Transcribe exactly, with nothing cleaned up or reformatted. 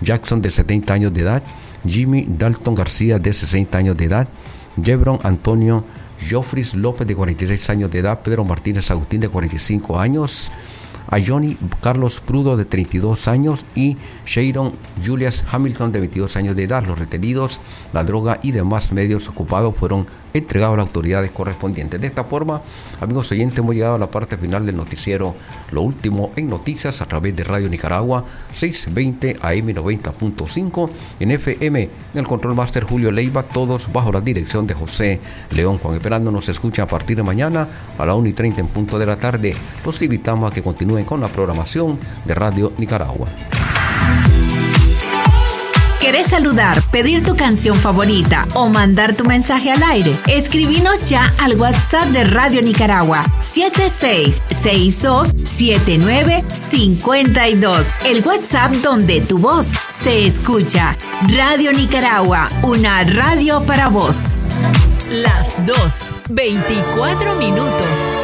Jackson, de setenta años de edad, Jimmy Dalton García, de sesenta años de edad, Jebron Antonio Joffris López, de cuarenta y seis años de edad, Pedro Martínez Agustín, de cuarenta y cinco años, a Johnny Carlos Prudo, de treinta y dos años, y Sharon Julius Hamilton, de veintidós años de edad. Los retenidos, la droga y demás medios ocupados fueron entregados a las autoridades correspondientes. De esta forma, amigos oyentes, hemos llegado a la parte final del noticiero Lo Último en Noticias, a través de Radio Nicaragua seiscientos veinte A M noventa punto cinco, en F M, en el control máster Julio Leiva, todos bajo la dirección de José León. Juan Esperando nos escucha a partir de mañana a la una y treinta en punto de la tarde. Los invitamos a que continúen con la programación de Radio Nicaragua. ¿Querés saludar, pedir tu canción favorita o mandar tu mensaje al aire? Escribinos ya al WhatsApp de Radio Nicaragua siete seis seis dos siete nueve cinco dos. El WhatsApp donde tu voz se escucha. Radio Nicaragua, una radio para vos. Las dos, veinticuatro minutos.